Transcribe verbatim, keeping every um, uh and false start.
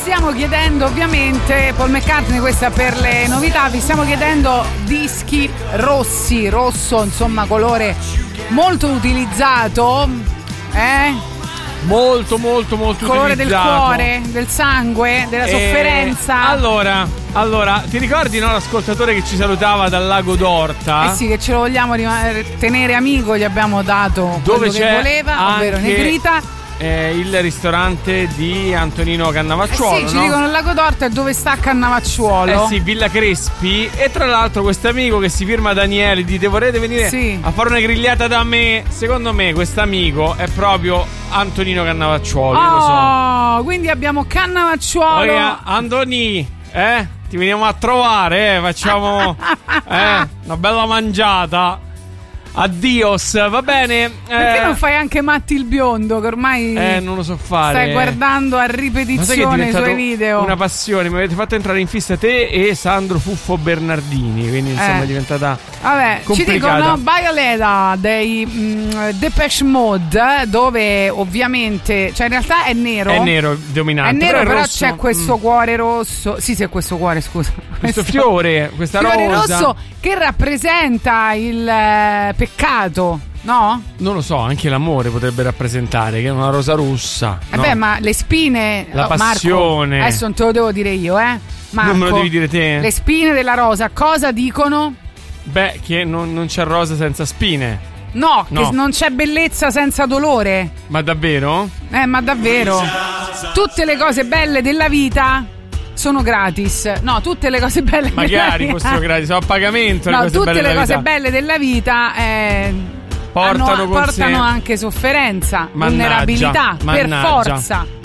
stiamo chiedendo ovviamente, Paul McCartney, questa per le novità, vi stiamo chiedendo dischi rossi, rosso insomma colore molto utilizzato, eh? Molto molto molto colore utilizzato. Del cuore, del sangue, della Eh, sofferenza. Allora, allora, ti ricordi, no, l'ascoltatore che ci salutava dal lago d'Orta? Eh sì, che ce lo vogliamo rimanere, tenere amico, gli abbiamo dato Dove quello c'è che voleva, ovvero anche, Negrita. Eh, il ristorante di Antonino Cannavacciuolo. Eh sì, ci no? dicono il Lago d'Orta è dove sta Cannavacciuolo. Eh sì, Villa Crespi. E tra l'altro questo amico che si firma Daniele, dite vorrete venire sì. a fare una grigliata da me? Secondo me questo amico è proprio Antonino Cannavacciuolo. Oh, io lo so. Quindi abbiamo Cannavacciuolo. Oh, Antoni, eh? Ti veniamo a trovare, eh? Facciamo eh, una bella mangiata. Addios, va bene. Perché eh, non fai anche Matti il biondo, che ormai Eh, non lo so fare. stai guardando a ripetizione i suoi video? Una passione, mi avete fatto entrare in fissa te e Sandro Fuffo Bernardini, quindi insomma Eh. è diventata Vabbè, complicata. ci dicono Violeta dei mm, Depeche Mode, dove ovviamente, cioè in realtà è nero. È nero dominante. È nero, però, però, è rosso, c'è questo mm, cuore rosso. Sì, sì, è questo cuore, scusa. questo fiore, questa fiore rosa. rosso che rappresenta il eh, peccato, no? Non lo so, anche l'amore potrebbe rappresentare, che è una rosa rossa. Eh no? beh, ma le spine, La oh, Marco, passione. adesso non te lo devo dire io, eh. Marco, Non me lo devi dire te. Le spine della rosa cosa dicono? Beh, che non, non c'è rosa senza spine. No, No. che non c'è bellezza senza dolore. Ma davvero? Eh, ma davvero? Tutte le cose belle della vita sono gratis. No, tutte le cose belle Magari della vita. fossero gratis, sono a pagamento. No, le cose tutte belle le della cose vita. belle della vita eh, Portano hanno- con portano sé- anche sofferenza, Mannaggia, vulnerabilità, per mannaggia. forza.